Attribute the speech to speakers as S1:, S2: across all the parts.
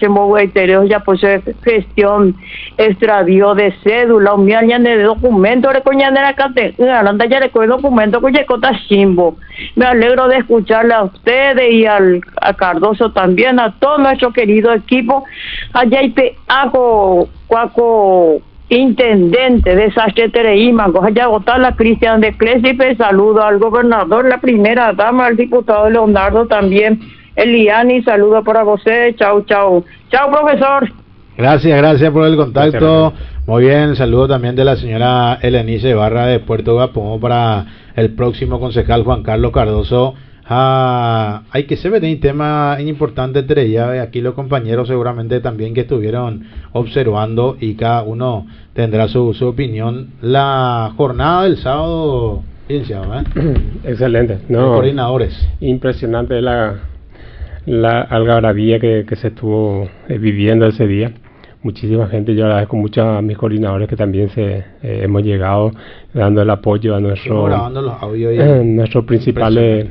S1: Chemogueitereo ya pues gestión extravío de cédula, umiaña de documento, recoñana la cate, anda ya recuerdo documento que cota Chimbo. Me alegro de escucharle a ustedes y a Cardoso también, a todo nuestro querido equipo. Allá y hago cuaco intendente de Sachetereíma, allá votar la Cristian de Clésipe, saludo al gobernador, la primera dama, al diputado Leonardo también, Eliani, saludo para usted, chao, profesor.
S2: Gracias por el contacto. Muy bien, saludo también de la señora Elenice Barra de Puerto Gapón para el próximo concejal Juan Carlos Cardoso. Hay que se ve un tema importante entre ella, aquí los compañeros seguramente también que estuvieron observando y cada uno tendrá su opinión. La jornada del sábado, licenciado,
S3: excelente,
S2: coordinadores,
S3: impresionante la algarabía que se estuvo viviendo ese día. Muchísima gente, yo agradezco mucho a mis coordinadores que también hemos llegado dando el apoyo a nuestros principales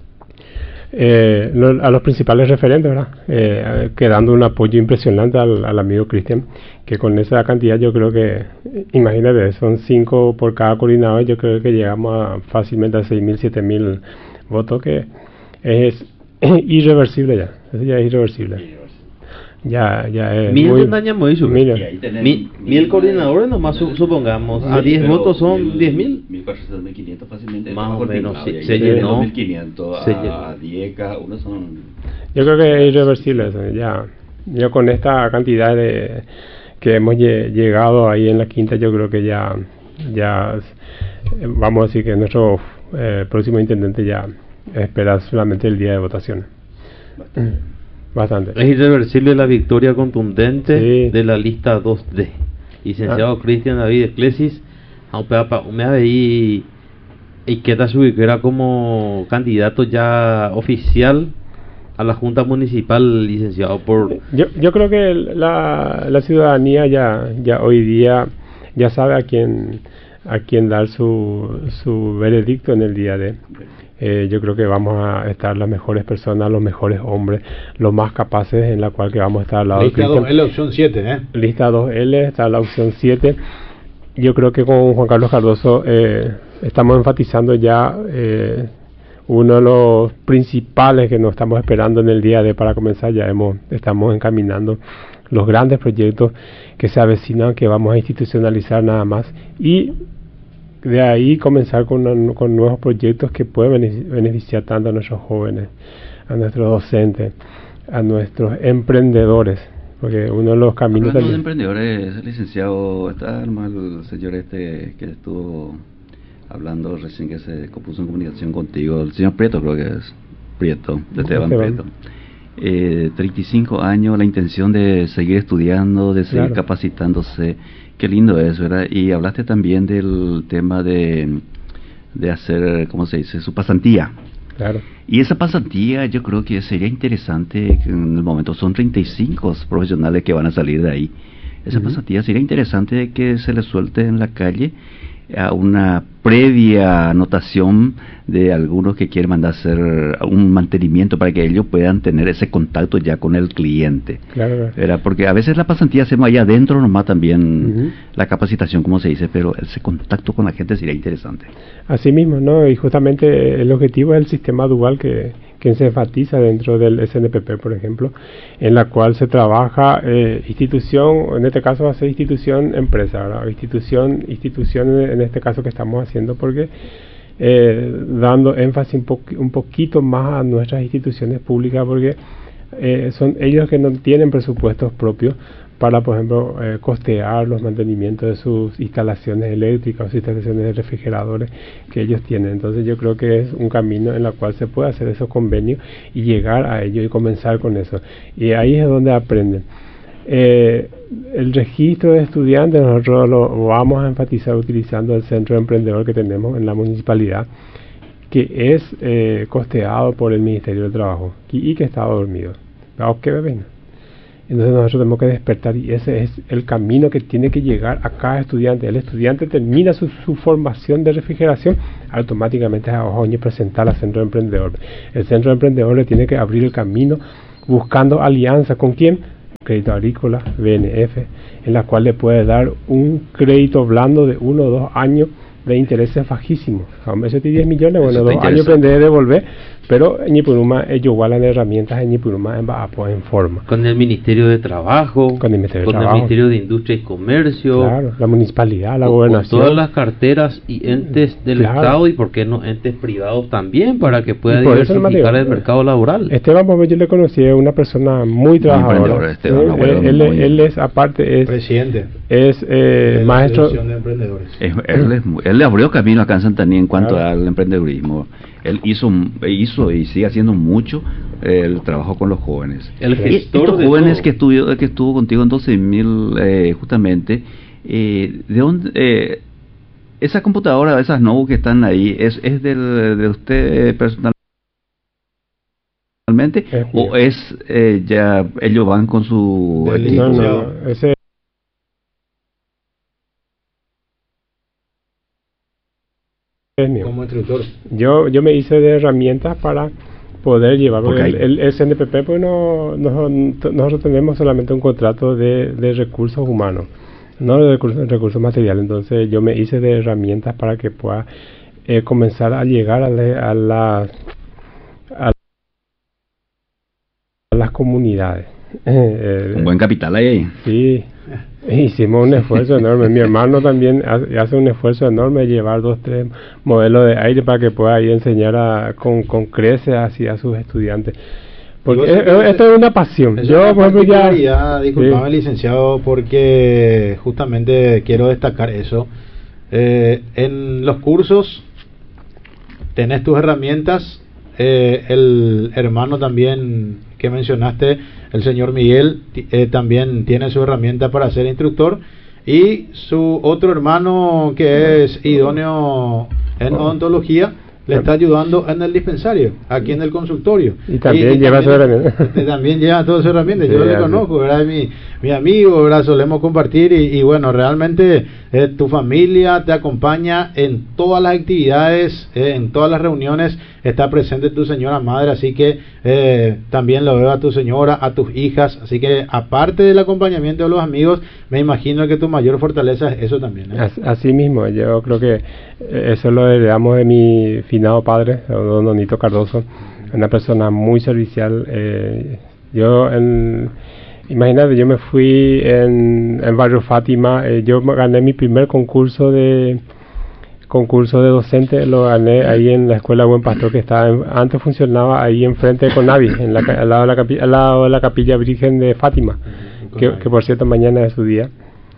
S3: a los principales referentes, ¿verdad? Que dando un apoyo impresionante al amigo Cristian, que con esa cantidad yo creo que, imagínate, son 5 por cada coordinador, yo creo que llegamos fácilmente a 6.000, 7.000 votos, que es irreversible ya, eso ya es irreversible. Ya es
S4: mil coordinadores nomás, supongamos a 10 votos son 10.000,
S5: 1.400, 1.500 fácilmente,
S4: más o menos,
S5: se llenó 1.500 a 10 cada uno son.
S3: Yo creo que es irreversible eso, ya con esta cantidad de que hemos llegado ahí en la quinta, yo creo que ya vamos a decir que nuestro próximo intendente ya espera solamente el día de votación. Bastante.
S4: Es irreversible la victoria contundente de la lista 2D. Licenciado Cristian David Eclesis, me ahí y queda su era como candidato ya oficial a la Junta Municipal, licenciado por.
S3: Yo creo que la ciudadanía ya hoy día ya sabe a quién dar su veredicto en el día de. Yo creo que vamos a estar las mejores personas, los mejores hombres, los más capaces, en la cual que vamos a estar al lado
S2: de Cristian. Lista 2L, opción 7,
S3: Lista 2L, está la opción 7. Yo creo que con Juan Carlos Cardoso estamos enfatizando ya uno de los principales que nos estamos esperando en el día de para comenzar. Ya estamos encaminando los grandes proyectos que se avecinan, que vamos a institucionalizar nada más, y de ahí comenzar con nuevos proyectos que pueden beneficiar tanto a nuestros jóvenes, a nuestros docentes, a nuestros emprendedores, porque uno de los caminos
S5: también. De emprendedores, licenciado, está el señor que estuvo hablando recién, que se compuso en comunicación contigo, el señor Prieto, creo que es Prieto, de Esteban Prieto. 35 años, la intención de seguir estudiando, de seguir capacitándose. Qué lindo es, ¿verdad? Y hablaste también del tema de hacer, ¿cómo se dice?, su pasantía.
S3: Claro.
S5: Y esa pasantía yo creo que sería interesante, que en el momento son 35 profesionales que van a salir de ahí. Esa pasantía sería interesante que se les suelte en la calle a una previa anotación de algunos que quieren mandar a hacer un mantenimiento para que ellos puedan tener ese contacto ya con el cliente.
S3: Claro.
S5: Porque a veces la pasantía hacemos allá adentro nomás también, la capacitación, como se dice, pero ese contacto con la gente sería interesante.
S3: Así mismo, ¿no? Y justamente el objetivo es el sistema dual que se enfatiza dentro del SNPP, por ejemplo, en la cual se trabaja institución, en este caso va a ser institución-empresa, ¿verdad? Institución en este caso que estamos haciendo, porque dando énfasis un poquito más a nuestras instituciones públicas, porque son ellos que no tienen presupuestos propios para, por ejemplo, costear los mantenimientos de sus instalaciones eléctricas o sus instalaciones de refrigeradores que ellos tienen. Entonces yo creo que es un camino en el cual se puede hacer esos convenios y llegar a ello y comenzar con eso. Y ahí es donde aprenden. El registro de estudiantes nosotros lo vamos a enfatizar utilizando el centro de emprendedor que tenemos en la municipalidad, que es costeado por el Ministerio del Trabajo y que está dormido. ¿Qué bebé? Entonces nosotros tenemos que despertar, y ese es el camino que tiene que llegar a cada estudiante. El estudiante termina su formación de refrigeración, automáticamente a Ojoño presentar al centro de emprendedor. El centro de emprendedor le tiene que abrir el camino buscando alianza. ¿Con quién? crédito agrícola, BNF, en la cual le puede dar un crédito blando de 1 o 2 años de intereses bajísimos. A un mes de 10 millones, bueno, 2 años aprender a devolver, pero en Ñipuruma ellos igualan herramientas en Ñipuruma en forma.
S4: Con el Ministerio de Trabajo, con el Ministerio de Industria y Comercio,
S3: claro, la municipalidad, la gobernación.
S4: Con todas las carteras y entes del Estado y por qué no entes privados también para que pueda diversificar el mercado laboral.
S3: Esteban Pombe, yo le conocí, es una persona muy trabajadora. Él es, aparte, es
S2: presidente.
S3: Es maestro
S2: de emprendedores.
S5: Él le abrió camino acá en Santaní en cuanto al emprendedurismo. Él hizo y sigue haciendo mucho el trabajo con los jóvenes.
S4: El gestor
S5: estos jóvenes que estuvo contigo en 12.000 justamente, ¿de dónde esa computadora, esas notebooks que están ahí, es de usted personalmente o es ya ellos van con su equipo?
S3: No, ese
S2: como instructor.
S3: Yo me hice de herramientas para poder llevar, porque el CNPP, pues nosotros tenemos solamente un contrato de recursos humanos, no de recursos materiales. Entonces yo me hice de herramientas para que pueda comenzar a llegar a las comunidades.
S5: Un buen capital ahí.
S3: Sí, hicimos un esfuerzo enorme. Mi hermano también hace un esfuerzo enorme de llevar 2, 3 modelos de aire para que pueda ahí enseñar con creces así a sus estudiantes. Porque esto es una pasión. Yo, por ejemplo,
S2: disculpame, licenciado, porque justamente quiero destacar eso. En los cursos tenés tus herramientas. El hermano también que mencionaste, el señor Miguel, también tiene su herramienta para ser instructor, y su otro hermano que es idóneo en odontología le está ayudando en el dispensario, aquí en el consultorio.
S3: Y también lleva su herramienta.
S2: También lleva todas sus herramientas. Yo le conozco, ¿verdad? Mi amigo, ¿verdad? Solemos compartir y bueno, realmente tu familia te acompaña en todas las actividades, en todas las reuniones, está presente tu señora madre, así que también lo veo a tu señora, a tus hijas, así que aparte del acompañamiento de los amigos, me imagino que tu mayor fortaleza es eso también.
S3: Así mismo, yo creo que eso lo heredamos de mi finado padre, don Donito Cardoso, una persona muy servicial. Imagínate, yo me fui en Barrio Fátima, yo gané mi primer concurso de docente, lo gané ahí en la escuela Buen Pastor, que antes funcionaba ahí enfrente de Conavi, al lado de la capilla Virgen de Fátima, que por cierto mañana es su día.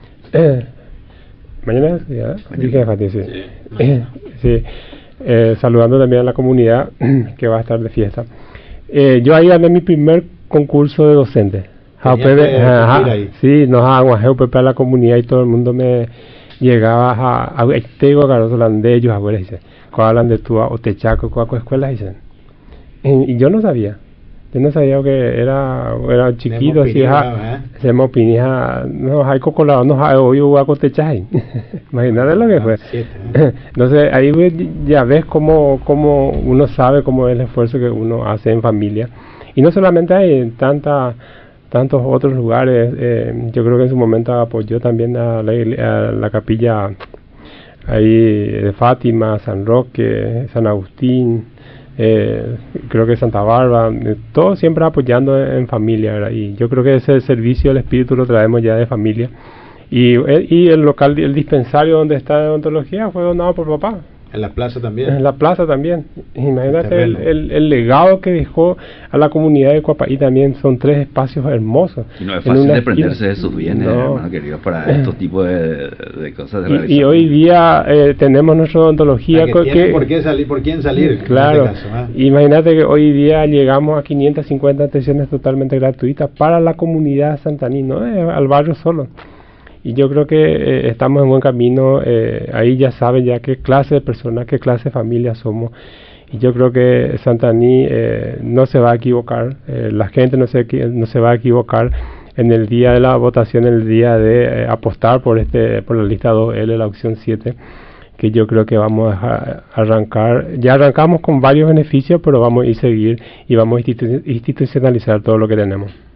S3: Mañana es su día, Virgen de Fátima, sí. Sí. Saludando también a la comunidad que va a estar de fiesta. Yo ahí gané mi primer concurso de docente. Sí, nos aguajé a la comunidad y todo el mundo me llegaba a Tego, a Carlos Holandellos, a dice, hablan de tu o Techaco, cuaco escuelas, dicen. Y yo no sabía que era chiquito, así, se me opinía, no hay cocolado, no hay hoy hubo Techay. Imagínate lo que fue. Entonces ahí ya ves cómo uno sabe cómo es el esfuerzo que uno hace en familia. Y no solamente hay tantos otros lugares. Yo creo que en su momento apoyó también a la capilla ahí de Fátima, San Roque, San Agustín, creo que Santa Bárbara, todos siempre apoyando en familia, ¿verdad? Y yo creo que ese servicio del espíritu lo traemos ya de familia. Y el local, el dispensario donde está de odontología fue donado por papá.
S2: En la plaza también.
S3: En la plaza también. Imagínate el legado que dejó a la comunidad de Coapaí. También son 3 espacios hermosos.
S5: Y no es fácil desprenderse de sus bienes, hermano querido, para estos tipos de cosas.
S3: Y hoy día tenemos nuestra odontología.
S2: ¿Por quién salir?
S3: Claro. En este caso, Imagínate que hoy día llegamos a 550 atenciones totalmente gratuitas para la comunidad santaní, no al barrio solo. Y yo creo que estamos en buen camino. Ahí ya saben ya qué clase de personas, qué clase de familia somos. Y yo creo que Santaní no se va a equivocar. La gente no se va a equivocar en el día de la votación, en el día de apostar por la lista 2L, la opción 7, que yo creo que vamos a arrancar. Ya arrancamos con varios beneficios, pero vamos a seguir y vamos a institucionalizar todo lo que tenemos.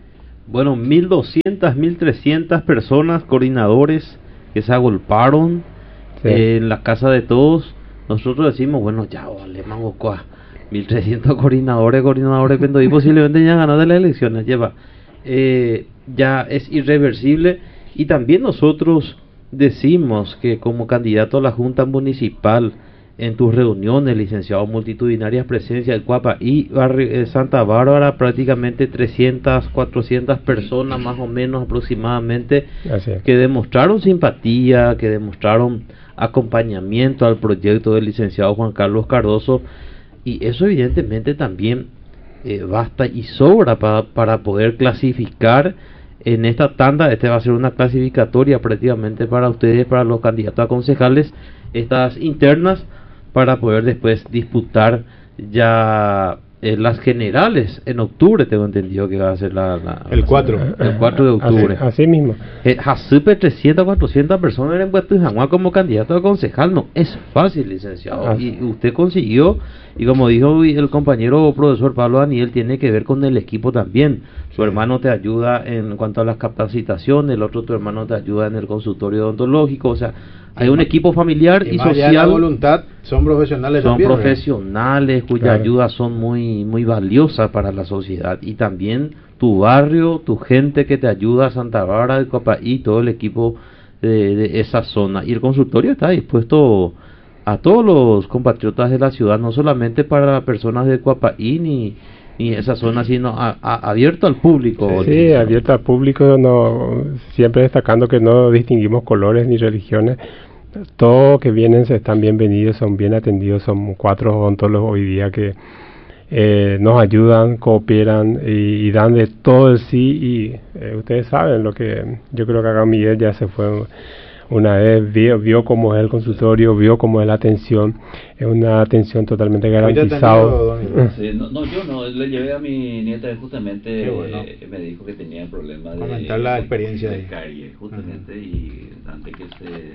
S4: Bueno, 1.200, 1.300 personas, coordinadores que se agolparon en la casa de todos. Nosotros decimos, bueno, ya vale, mango, 1.300 coordinadores, pero y posiblemente ya ganó de las elecciones, ya es irreversible. Y también nosotros decimos que como candidato a la Junta Municipal, en tus reuniones, licenciado, multitudinarias presencias, el Cuapa y Santa Bárbara, prácticamente 300, 400 personas más o menos aproximadamente, que demostraron simpatía, que demostraron acompañamiento al proyecto del licenciado Juan Carlos Cardoso, y eso evidentemente también basta y sobra para poder clasificar en esta tanda. Este va a ser una clasificatoria prácticamente para ustedes, para los candidatos a concejales, estas internas, para poder después disputar ya las generales en octubre. Tengo entendido que va a ser el 4 de octubre.
S3: Así mismo.
S4: Super 300, 400 personas en Puerto Januá como candidato a concejal no es fácil, licenciado. Y usted consiguió, y como dijo el compañero profesor Pablo Daniel, tiene que ver con el equipo también. Su hermano te ayuda en cuanto a las capacitaciones, el otro tu hermano te ayuda en el consultorio odontológico, o sea, hay un equipo familiar y social.
S2: La voluntad, son profesionales también.
S4: Son profesionales cuyas ayudas son muy valiosas para la sociedad. Y también tu barrio, tu gente que te ayuda, Santa Bárbara de Copaí, todo el equipo de esa zona. Y el consultorio está dispuesto a todos los compatriotas de la ciudad, no solamente para personas de Copaí ni esa zona, sino abierto al público.
S3: Sí, abierto al público, no, siempre destacando que no distinguimos colores ni religiones. Todos que vienen están bienvenidos, son bien atendidos. Son 4 odontólogos hoy día que nos ayudan, cooperan y dan de todo el sí. Y ustedes saben lo que yo creo que acá Miguel ya se fue una vez, vio cómo es el consultorio, vio cómo es la atención. Es una atención totalmente garantizada.
S5: Sí, yo no, le llevé a mi nieta justamente, me dijo que tenía problemas de
S2: comentar la experiencia
S5: de caries, justamente, y antes que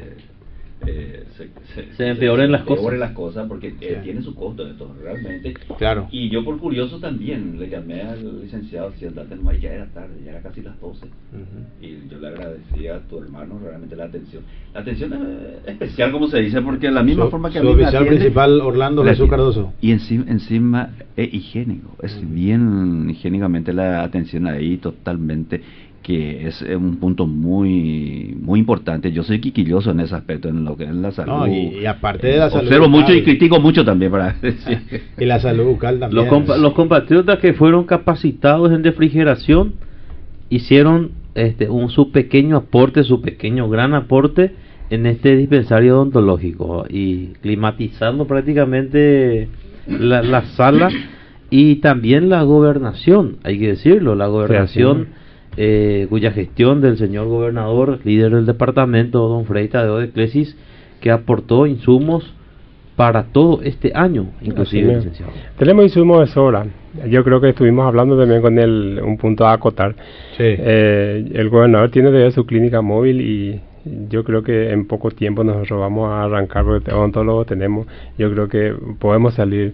S4: se empeoren las
S5: cosas, porque tiene su costo de todo, realmente.
S2: Claro.
S5: Y yo por curioso también le llamé al licenciado, si ya era tarde, ya era casi las 12, y yo le agradecía a tu hermano realmente la atención es especial, como se dice, porque de la misma forma que a mí
S2: su oficial principal Orlando Jesús Cardoso,
S5: y encima es higiénico, es bien higiénicamente la atención ahí, totalmente, que es un punto muy importante. Yo soy quiquilloso en ese aspecto, en lo que es la salud.
S2: Y aparte de la salud
S5: observo bucal, mucho y critico mucho también para decir.
S2: Y la salud bucal también.
S4: Los compatriotas que fueron capacitados en refrigeración hicieron su pequeño aporte, su pequeño gran aporte en este dispensario odontológico, y climatizando prácticamente la sala, y también la gobernación, hay que decirlo, la gobernación, cuya gestión del señor gobernador, líder del departamento, don Freddy Tadeo de Clesis, que aportó insumos para todo este año, inclusive, licenciado.
S3: Tenemos insumos de sobra. Yo creo que estuvimos hablando también con un punto a acotar.
S2: Sí.
S3: El gobernador tiene todavía su clínica móvil, y yo creo que en poco tiempo nosotros vamos a arrancar, porque odontólogos tenemos. Yo creo que podemos salir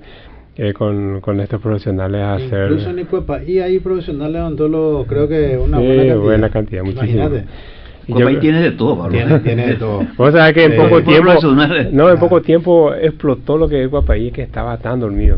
S3: con estos profesionales a hacer.
S2: Incluso en Icuepa, y hay profesionales odontólogos, creo que una buena cantidad.
S3: Muchísimo.
S5: Icuepa tiene de todo,
S2: tiene de todo.
S3: Vos sabés que en poco tiempo explotó lo que es Guapaí, que estaba tan dormido.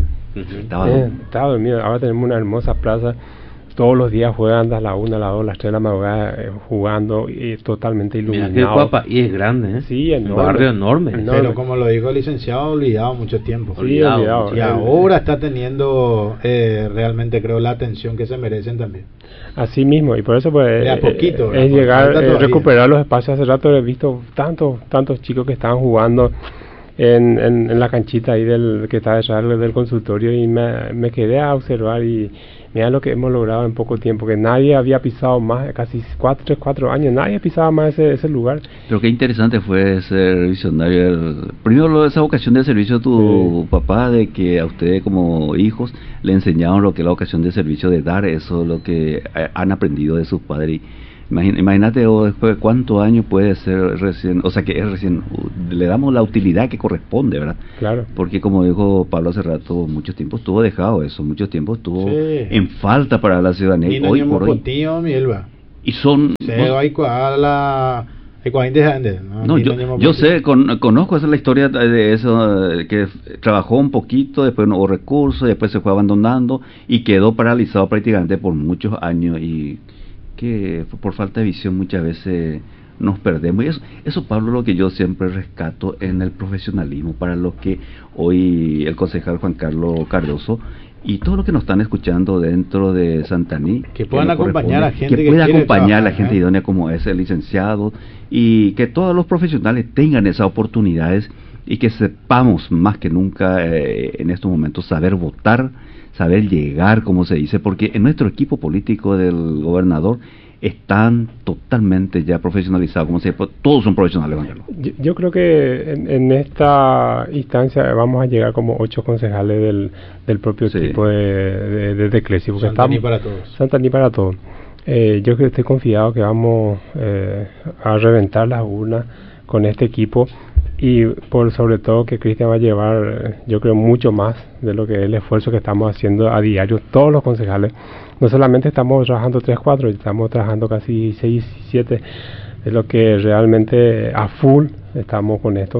S3: Estaba dormido. Ahora tenemos una hermosa plaza. Todos los días juegan a la 1, a la 2, a las 3 de la madrugada jugando, y totalmente iluminado.
S4: Mira que Guapaí es grande,
S3: Sí, enorme.
S4: Un barrio enorme.
S2: Pero como lo dijo el licenciado, olvidado mucho tiempo.
S3: Olvidado.
S2: Y ahora está teniendo realmente, creo, la atención que se merecen también.
S3: Así mismo, y por eso pues
S2: de a poquito,
S3: es llegar, recuperar los espacios. Hace rato he visto tantos chicos que estaban jugando en la canchita ahí que está detrás del consultorio, y me quedé a observar, y mira lo que hemos logrado en poco tiempo, que nadie había pisado más, casi 4 años, nadie pisaba más ese lugar.
S5: Pero qué interesante fue ser visionario. Primero, esa vocación de servicio de tu papá, de que a ustedes como hijos le enseñaron lo que es la vocación de servicio, de dar eso, lo que han aprendido de sus padres. Imagínate después de cuántos años puede ser recién, o sea que es recién, le damos la utilidad que corresponde, ¿verdad?
S3: Claro.
S5: Porque como dijo Pablo hace rato, mucho tiempo estuvo dejado eso, mucho tiempo estuvo en falta para la ciudadanía.
S2: Y
S5: hoy por hoy. Y son... yo sé, conozco esa es la historia de eso, que trabajó un poquito, después no hubo recursos, después se fue abandonando y quedó paralizado prácticamente por muchos años, y que por falta de visión muchas veces nos perdemos. Y eso Pablo, lo que yo siempre rescato en el profesionalismo, para lo que hoy el concejal Juan Carlos Cardoso y todos los que nos están escuchando dentro de Santaní,
S2: que puedan acompañar a gente
S5: que pueda acompañar a la gente idónea como es el licenciado, y que todos los profesionales tengan esas oportunidades, y que sepamos más que nunca en estos momentos saber votar, saber llegar, como se dice, porque en nuestro equipo político del gobernador están totalmente ya profesionalizados, como se dice, todos son profesionales.
S3: Yo creo que en esta instancia vamos a llegar como 8 concejales del propio equipo de Clesi, porque
S2: Santaní para todos.
S3: Santaní para todos. Yo estoy confiado que vamos a reventar las urnas con este equipo, y por sobre todo que Cristian va a llevar, yo creo, mucho más de lo que es el esfuerzo que estamos haciendo a diario todos los concejales. No solamente estamos trabajando 3-4, estamos trabajando casi 6-7, es lo que realmente a full estamos con esto.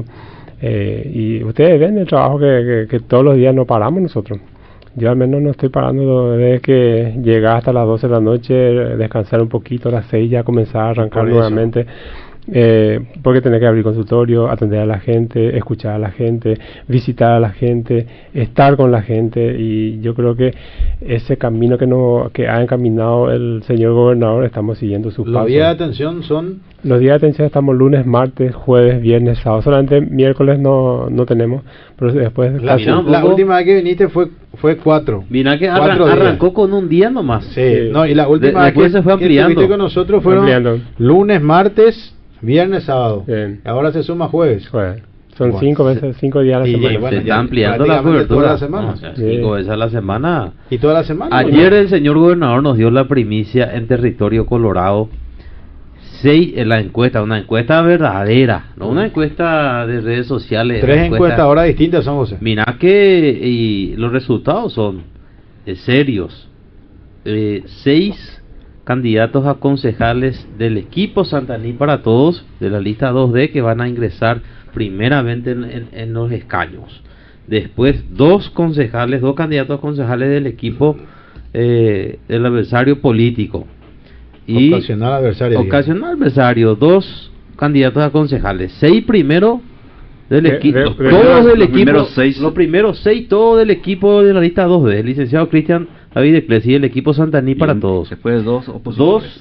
S3: Y ustedes ven el trabajo que todos los días no paramos nosotros. Yo al menos no estoy parando desde que llegar hasta las 12 de la noche, descansar un poquito, a las 6 ya comenzar a arrancar nuevamente. Porque tener que abrir consultorio, atender a la gente, escuchar a la gente, visitar a la gente, estar con la gente, y yo creo que ese camino que ha encaminado el señor gobernador estamos siguiendo sus pasos.
S2: Los días de atención son...
S3: Los días de atención estamos lunes, martes, jueves, viernes, sábado. Solamente miércoles no tenemos, pero después...
S2: La última vez que viniste fue 4.
S4: Mira que arrancó con un día nomás.
S2: Sí, no, y la última vez
S4: que se fue ampliando.
S2: Estuviste con nosotros fueron lunes, martes, viernes, sábado.
S3: Bien.
S2: Ahora se suma jueves.
S3: Son 5 veces, 5 días a la semana.
S4: Bueno, se está ampliando la cobertura.
S2: Toda la semana.
S4: 5 veces a la semana.
S2: ¿Y toda la semana?
S4: Ayer el señor gobernador nos dio la primicia en territorio Colorado. 6 en la encuesta, una encuesta verdadera, no una encuesta de redes sociales.
S2: 3 encuestadoras distintas son, José.
S4: Mira que y los resultados son serios. 6 candidatos a concejales del equipo Santaní para Todos, de la lista 2D, que van a ingresar primeramente en los escaños. Después 2 candidatos a concejales del equipo del adversario político. Y
S2: ocasional
S4: adversario, 2 candidatos a concejales, 6 primero del equipo, todos del equipo, los primeros 6, todos del equipo de la lista 2D, el licenciado Cristian David Eclesi, el equipo Santaní para Todos.
S5: Después 2 opositores.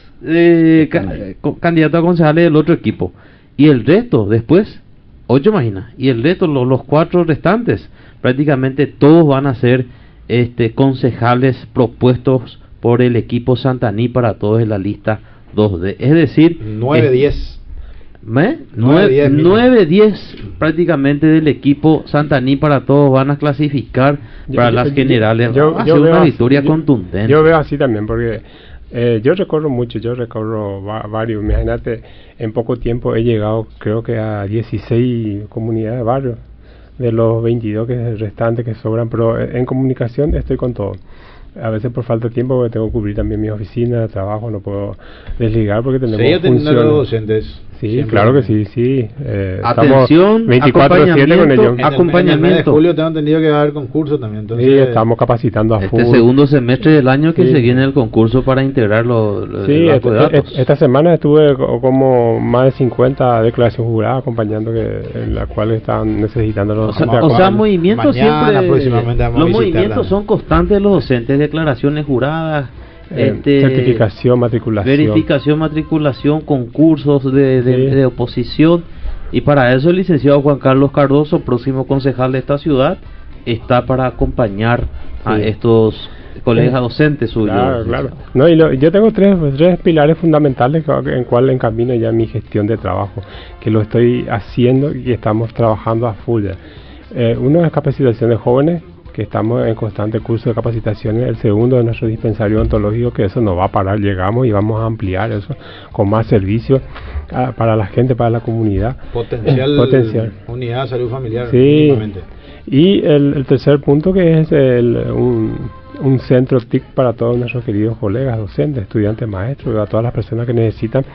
S4: 2 candidatos a concejales del otro equipo, y el resto después 8, imagina, y el resto los 4 restantes prácticamente todos van a ser concejales propuestos por el equipo Santaní para Todos en la lista 2D, es decir
S2: 9-10
S4: prácticamente del equipo Santaní para Todos van a clasificar para las generales.
S3: Va a
S4: ser una victoria contundente.
S3: Yo veo así también, porque yo recorro varios. Imagínate, en poco tiempo he llegado creo que a 16 comunidades de barrios de los 22 restantes que sobran, pero en comunicación estoy con todo. A veces por falta de tiempo, porque tengo que cubrir también mis oficinas, trabajo, no puedo desligar porque tenemos
S2: funciones. Los docentes.
S3: Sí, siempre. Claro que sí.
S4: Atención,
S3: 24/7 con ellos.
S4: Acompañamiento.
S2: En el mes de julio tengo entendido que va a haber concurso también. Entonces,
S3: sí, estamos capacitando a full.
S4: Segundo semestre del año que se viene el concurso para integrar los datos.
S3: Esta semana estuve como más de 50 declaraciones juradas acompañando, en la cual están necesitando los
S4: movimientos siempre.
S2: Los
S4: movimientos son constantes los docentes, declaraciones juradas.
S3: Certificación,
S4: verificación, matriculación, concursos de oposición, y para eso el licenciado Juan Carlos Cardoso, próximo concejal de esta ciudad, está para acompañar a estos colegas docentes suyos.
S3: Claro. No, yo tengo tres pilares fundamentales en cual encamino ya mi gestión de trabajo, que lo estoy haciendo y estamos trabajando a full. Uno es capacitación de jóvenes, que estamos en constante curso de capacitación, el segundo de nuestro dispensario odontológico, que eso no va a parar, llegamos y vamos a ampliar eso con más servicios para la gente, para la comunidad.
S2: Potencial. Unidad de salud familiar.
S3: Sí. Y el tercer punto, que es un centro TIC para todos nuestros queridos colegas, docentes, estudiantes, maestros, a todas las personas que necesitan